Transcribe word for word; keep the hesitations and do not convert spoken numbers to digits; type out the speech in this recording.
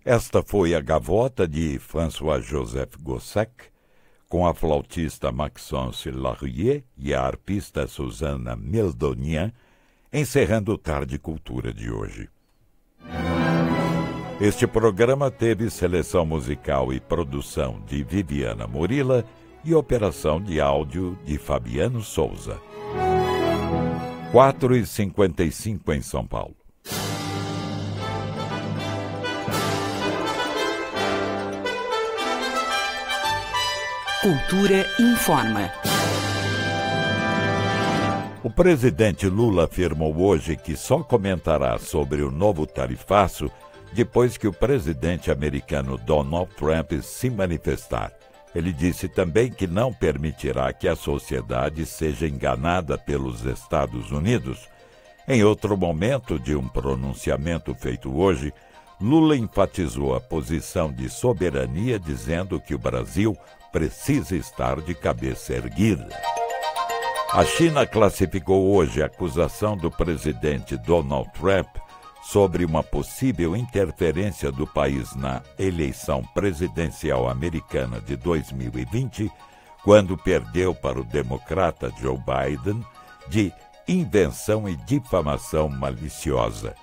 Esta foi a Gavota de François-Joseph Gossec, com a flautista Maxence Larrier e a arpista Susana Meldonian, encerrando o Tarde Cultura de hoje. Este programa teve seleção musical e produção de Viviana Morilla e operação de áudio de Fabiano Souza. quatro e cinquenta e cinco em São Paulo. Cultura informa. O presidente Lula afirmou hoje que só comentará sobre o novo tarifaço depois que o presidente americano Donald Trump se manifestar. Ele disse também que não permitirá que a sociedade seja enganada pelos Estados Unidos. Em outro momento de um pronunciamento feito hoje, Lula enfatizou a posição de soberania, dizendo que o Brasil precisa estar de cabeça erguida. A China classificou hoje a acusação do presidente Donald Trump sobre uma possível interferência do país na eleição presidencial americana de dois mil e vinte, quando perdeu para o democrata Joe Biden, de invenção e difamação maliciosa.